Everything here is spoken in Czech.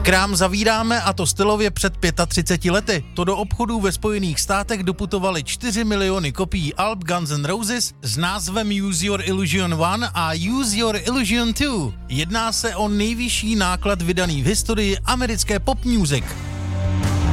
Krám zavíráme, a to stylově před 35 lety. To do obchodů ve Spojených státech doputovaly 4 miliony kopií alb Guns N' Roses s názvem Use Your Illusion 1 a Use Your Illusion 2. Jedná se o nejvyšší náklad vydaný v historii americké pop music.